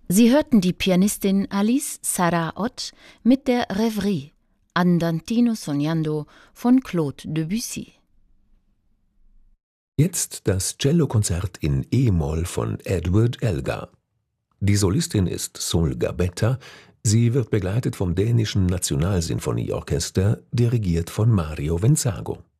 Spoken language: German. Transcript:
Sie hörten die Pianistin Alice Sarah-Ott mit der Rêverie Andantino sognando von Claude Debussy. Jetzt das Cellokonzert in e-Moll von Edward Elgar. Die Solistin ist Sol Gabetta, sie wird begleitet vom dänischen Nationalsinfonieorchester, dirigiert von Mario Venzago.